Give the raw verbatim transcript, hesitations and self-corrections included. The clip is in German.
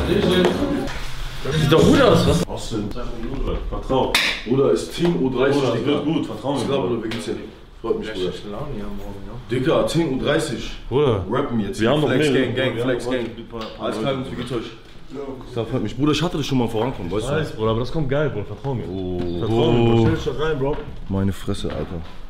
Das sieht doch gut aus, was? Austin, vertrau. Bruder, ist Team U dreißig, Bruder, Digga. wird gut, vertrau mir. Ich glaube, Bruder, wie geht's dir? Freut mich, Bruder. Laune hier morgen, ja. Digga, zehn Uhr dreißig. Bruder, Rappen jetzt. wir haben noch Flex mehr. Gang, Gang, Wir Flex haben Gang. heute ein paar- Alles klar, wie geht's euch? Das freut mich. Bruder, ich hatte das schon mal vorankommen, weißt du? Weiß, Bruder, aber das kommt geil, Bruder, vertrau mir. Oh, Vertrau mir, Bro. Stell dich doch rein, Bro. meine Fresse, Alter.